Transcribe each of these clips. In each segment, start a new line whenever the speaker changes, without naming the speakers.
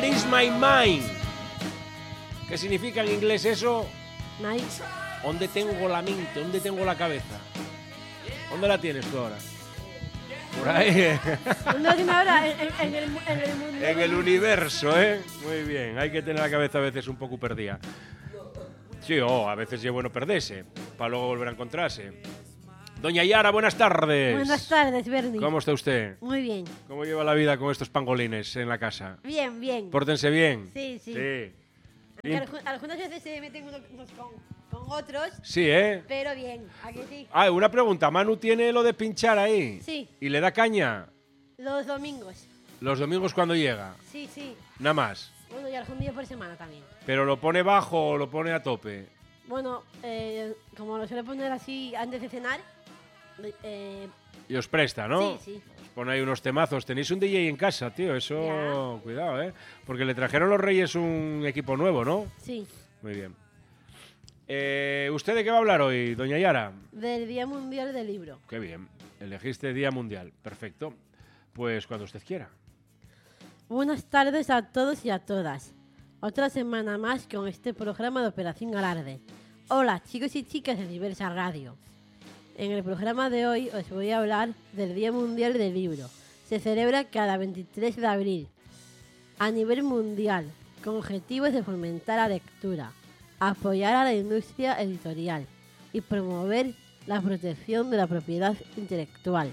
Where is my mind? ¿Qué significa en inglés eso?
Nice.
¿Dónde tengo la mente? ¿Dónde tengo la cabeza? ¿Dónde la tienes tú ahora? Por ahí.
¿Dónde lo tiene ahora? En el mundo.
En el universo, ¿eh? Muy bien. Hay que tener la cabeza a veces un poco perdida. Sí, a veces es bueno perderse, para luego volver a encontrarse. Doña Yara, buenas tardes.
Buenas tardes, Bernie.
¿Cómo está usted?
Muy bien.
¿Cómo lleva la vida con estos pangolines en la casa?
Bien, bien.
¿Pórtense bien?
Sí, sí.
Sí.
Algunas veces se meten unos con otros,
Sí, ¿eh?
pero bien. ¿A que sí?
Ah, una pregunta. ¿Manu tiene lo de pinchar ahí?
Sí.
¿Y le da caña?
Los domingos.
Los domingos cuando llega.
Sí, sí.
Nada más.
Bueno, y algún día por semana también.
¿Pero lo pone bajo o lo pone a tope?
Bueno, como lo suele poner así antes de cenar.
Y os presta, ¿no?
Sí, sí.
Os pone ahí unos temazos. Tenéis un DJ en casa, tío. Eso,
Ya.
cuidado, ¿eh? Porque le trajeron los Reyes un equipo nuevo, ¿no?
Sí.
Muy bien. ¿Usted de qué va a hablar hoy, doña Yara?
Del Día Mundial del Libro.
Qué bien. Elegiste Día Mundial. Perfecto. Pues cuando usted quiera.
Buenas tardes a todos y a todas. Otra semana más con este programa de Operación Alarde. Hola, chicos y chicas de Diversa Radio. En el programa de hoy os voy a hablar del Día Mundial del Libro. Se celebra cada 23 de abril a nivel mundial con objetivos de fomentar la lectura, apoyar a la industria editorial y promover la protección de la propiedad intelectual.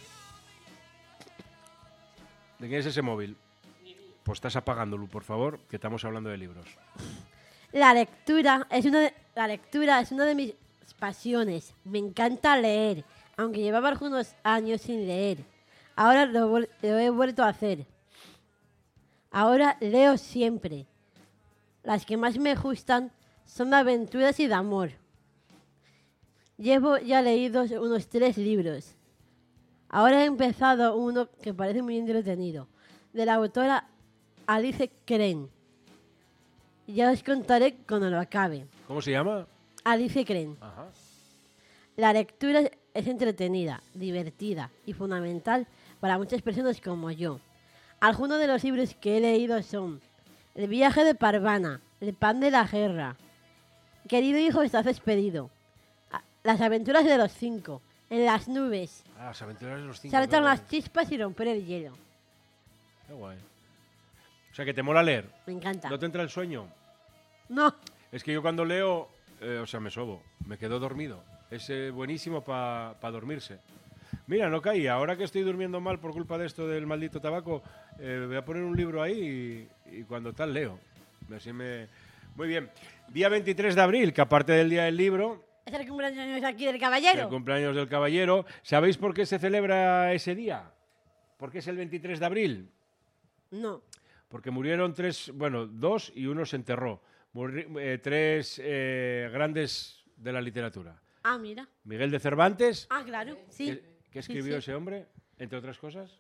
¿De quién es ese móvil? Pues estás apagándolo, por favor, que estamos hablando de libros.
La lectura es una de mis pasiones. Me encanta leer, aunque llevaba algunos años sin leer. Ahora lo he vuelto a hacer. Ahora leo siempre. Las que más me gustan son de aventuras y de amor. Llevo ya leídos unos 3 libros. Ahora he empezado uno que parece muy entretenido, de la autora Alice Kren. Ya os contaré cuando lo acabe.
¿Cómo se llama?
Alice Kren.
Ajá.
La lectura es entretenida, divertida y fundamental para muchas personas como yo. Algunos de los libros que he leído son El viaje de Parvana, El pan de la guerra, Querido hijo, estás despedido, Las aventuras de los 5, En las nubes,
Ah, las aventuras de los 5.
Saltan las chispas y romper el hielo.
Qué guay. O sea, que te mola leer.
Me encanta.
¿No te entra el sueño?
No,
Es que yo cuando leo, me sobo, me quedo dormido. Es buenísimo para dormirse. Mira, no caí. Ahora que estoy durmiendo mal por culpa de esto del maldito tabaco, voy a poner un libro ahí y cuando tal leo. Así me... Muy bien. Día 23 de abril, que aparte del Día del Libro,
es el cumpleaños aquí del
el
caballero.
cumpleaños del caballero. ¿Sabéis por qué se celebra ese día? ¿Por qué es el 23 de abril?
No.
Porque murieron 2 y uno se enterró. 3 grandes de la literatura.
Ah, mira.
Miguel de Cervantes,
Ah, claro. Sí.
¿qué escribió
Sí.
ese hombre, entre otras cosas?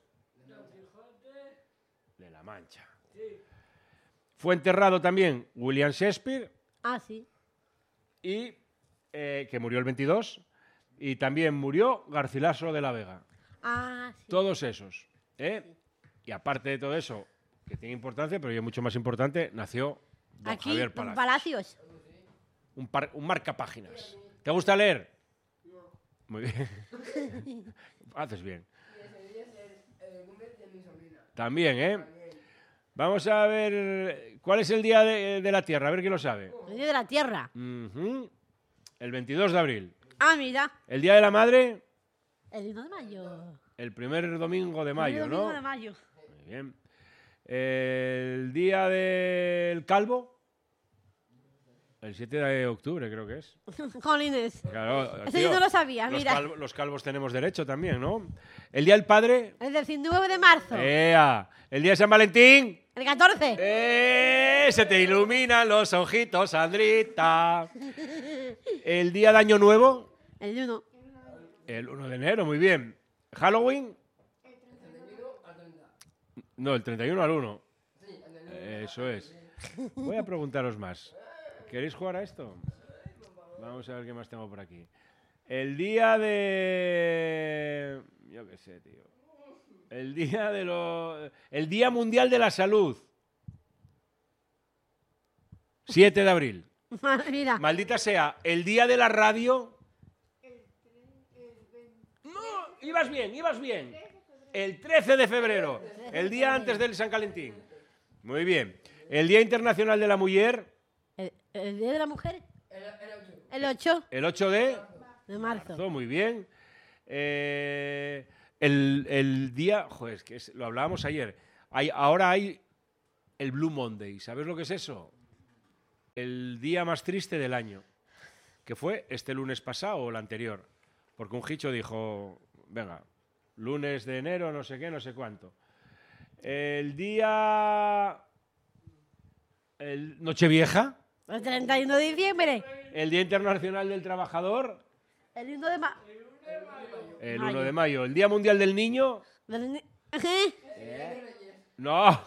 De la Mancha. Fue enterrado también William Shakespeare,
Ah, sí.
y, que murió el 22, y también murió Garcilaso de la Vega.
Ah, sí.
Todos esos. Y aparte de todo eso, que tiene importancia, pero ya mucho más importante, nació don
Aquí,
Javier
don
Palacios.
Palacios.
Un marcapáginas. ¿Te gusta leer? Muy bien. Haces bien. También, ¿eh? Vamos a ver, ¿cuál es el día de la Tierra? A ver quién lo sabe.
El día de la tierra.
Ujú. El 22 de abril.
Ah, mira.
El Día de la Madre,
El 1 de mayo.
el primer domingo de mayo,
El
¿no?
domingo de mayo.
Muy bien. El Día del Calvo, el 7 de octubre creo que es.
Jolines.
Claro,
Eso
tío,
yo no lo sabía, mira.
Los calvos tenemos derecho también, ¿no? El Día del Padre,
El del 19 de marzo.
¡ea! El Día de San Valentín,
El 14.
Se te iluminan los ojitos, Sandrita. El Día de Año Nuevo,
El 1.
el 1 de enero, muy bien. Halloween, no, el 31 al 1. Eso es. Voy a preguntaros más. ¿Queréis jugar a esto? Vamos a ver qué más tengo por aquí. El día de... Yo qué sé, tío. El día Mundial de la Salud. 7 de abril.
Mira,
Maldita sea, el día de la radio... No, ibas bien, ibas bien. El 13 de febrero, el día antes del San Valentín. Muy bien. El Día Internacional de la Mujer...
el Día de la Mujer. El 8
El 8 de
marzo.
muy bien. El día... Joder, es que lo hablábamos ayer. Ahora hay el Blue Monday. ¿Sabes lo que es eso? El día más triste del año. Que fue este lunes pasado o el anterior. Porque un hicho dijo... Venga, lunes de enero, no sé qué, no sé cuánto. El día... Nochevieja.
El 31 de diciembre.
El Día Internacional del Trabajador.
El 1 de mayo.
El 1 de mayo. El Día Mundial del Niño. No.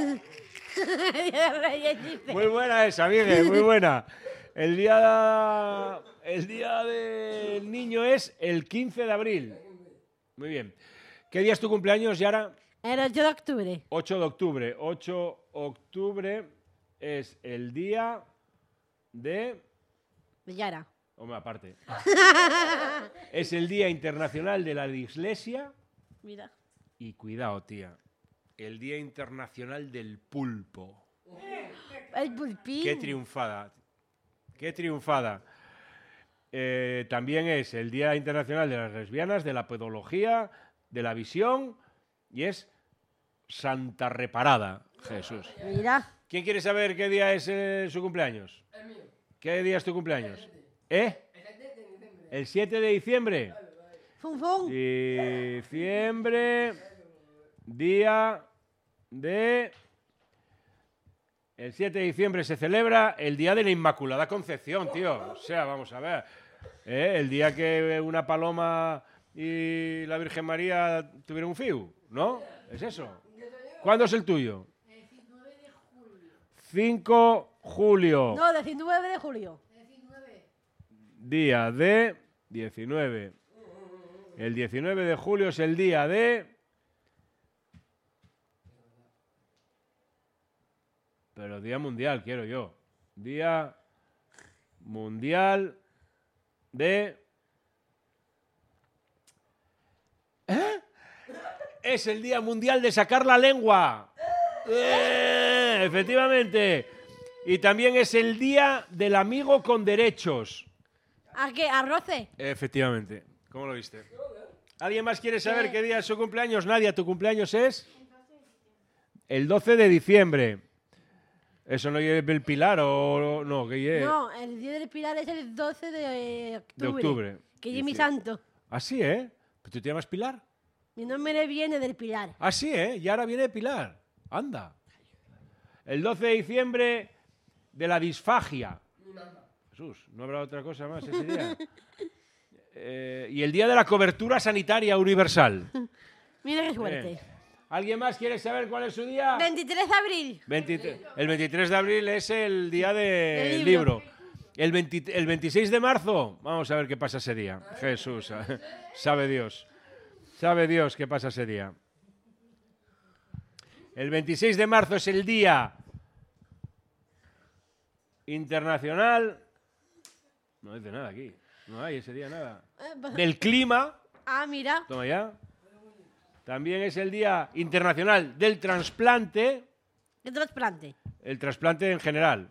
Muy buena esa, Miguel, muy buena. El día del niño es el 15 de abril. Muy bien. ¿Qué día es tu cumpleaños, Yara?
El 8 de octubre.
8 de octubre. 8 de octubre es el día de...
Yara.
Hombre, aparte. Es el Día Internacional de la Dislexia.
Mira.
Y cuidado, tía. El Día Internacional del Pulpo.
El pulpín.
Qué triunfada. Qué triunfada. También es el Día Internacional de las Lesbianas, de la Pedología, de la Visión, y es Santa Reparada, Jesús.
Mira.
¿Quién quiere saber qué día es su cumpleaños?
El mío.
¿Qué día es tu cumpleaños? El 7 de diciembre.
Fum, fum.
Diciembre, día de... El 7 de diciembre se celebra el Día de la Inmaculada Concepción, tío. O sea, vamos a ver. El día que una paloma y la Virgen María tuvieron un fiu, ¿no? ¿Es eso? ¿Cuándo es el tuyo?
El 19 de julio.
5 de julio.
No, 19 de julio.
El 19.
Día de 19. El 19 de julio es el día de... Pero día mundial, quiero yo. Día mundial de... ¿Eh? Es el día mundial de sacar la lengua. Efectivamente. Y también es el día del amigo con derechos.
¿A qué? ¿Arroce?
Efectivamente. ¿Cómo lo viste? ¿Alguien más quiere saber qué día es su cumpleaños? Nadia, ¿tu cumpleaños es? El 12 de diciembre. ¿Eso no es el Pilar o no? ¿Qué es?
No, el día del Pilar es el 12 de octubre.
De octubre.
Que es mi
Dice-
santo.
¿Ah, sí, eh? ¿Pero tú te llamas Pilar?
Mi nombre viene del Pilar.
Ah, sí, ¿eh? Y ahora viene Pilar. Anda. El 12 de diciembre de la disfagia. Jesús, ¿no habrá otra cosa más ese día? Y el día de la cobertura sanitaria universal.
Mira qué suerte.
Bien. ¿Alguien más quiere saber cuál es su día?
23 de abril.
El 23 de abril es el día del
El
libro.
libro.
El 26 de marzo, vamos a ver qué pasa ese día. Jesús, sabe Dios. Sabe Dios qué pasa ese día. El 26 de marzo es el día internacional... No dice nada aquí. No hay ese día nada. Del clima.
Ah, mira.
Toma ya. También es el Día Internacional del Trasplante.
¿Qué trasplante?
El trasplante en general.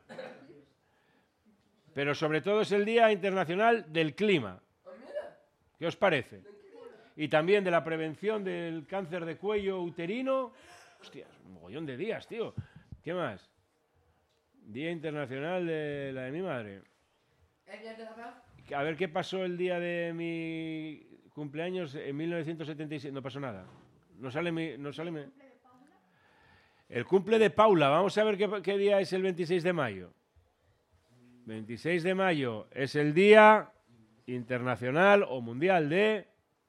Pero sobre todo es el Día Internacional del Clima. ¿Qué os parece? Y también de la prevención del cáncer de cuello uterino. Hostia, un mogollón de días, tío. ¿Qué más? Día Internacional de la de mi madre.
El día de la paz.
A ver qué pasó el día de mi cumpleaños en 1976. No pasó nada. No sale mi... El cumple de Paula. Vamos a ver qué día es el 26 de mayo. 26 de mayo es el Día Internacional o Mundial de...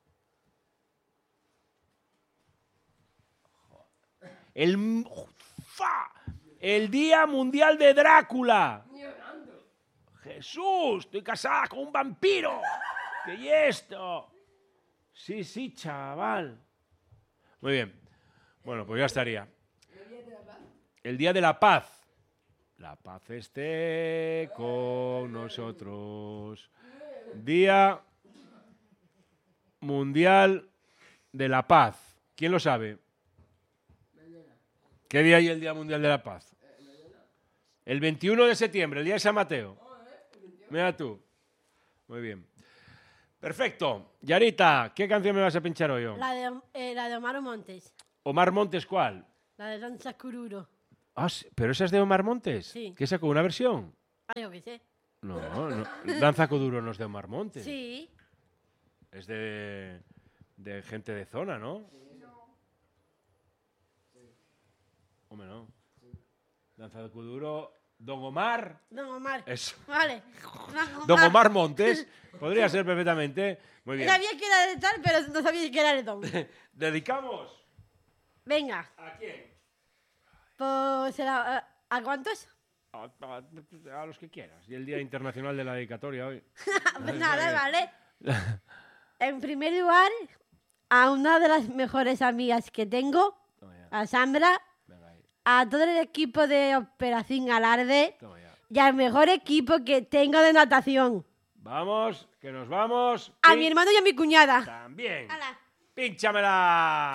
El Día Mundial de Drácula. Jesús, estoy casada con un vampiro. ¿Qué es esto? Sí, sí, chaval. Muy bien. Bueno, pues ya estaría. El Día de la Paz. La paz esté con nosotros. Día Mundial de la Paz. ¿Quién lo sabe? ¿Qué día hay el Día Mundial de la Paz? El 21 de septiembre, el día de San Mateo. Mira tú. Muy bien. Perfecto. Yarita, ¿qué canción me vas a pinchar hoy?
La de Omar Montes.
¿Omar Montes cuál?
La de Danza Cururo.
Ah, ¿pero esa es de Omar Montes?
Sí.
¿Qué sacó? ¿Una versión?
Ah, yo qué sé.
No. Danza Kuduro no es de Omar Montes.
Sí.
Es de gente de zona, ¿no? Hombre, no. Danza de Kuduro, Don Omar.
Don Omar.
Eso.
Vale.
Don Omar Montes. Podría ser perfectamente. Muy bien.
Sabía que era de tal, pero no sabía que era de Don.
¿Dedicamos?
Venga.
¿A quién?
Pues, ¿a cuántos?
A los que quieras. Y el Día Internacional de la Dedicatoria hoy.
Pues nada, vale. En primer lugar, a una de las mejores amigas que tengo,
Toma ya.
a Sandra,
Venga ahí.
a todo el equipo de Operación Alarde
Toma ya.
y al mejor equipo que tengo de natación.
Vamos, que nos vamos.
A mi hermano y a mi cuñada.
También.
¡Hala!
¡Pínchamela!